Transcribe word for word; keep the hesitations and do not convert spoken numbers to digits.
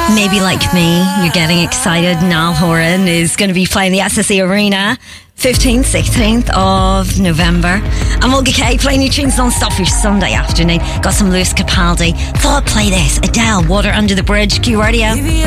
Maybe like me, you're getting excited. Niall Horan is going to be playing the S S E Arena fifteenth, sixteenth of November. I'm Olga Kay, playing new tunes non-stop for your Sunday afternoon. Got some Lewis Capaldi. Thought I'd play this. Adele, Water Under the Bridge, Q Radio.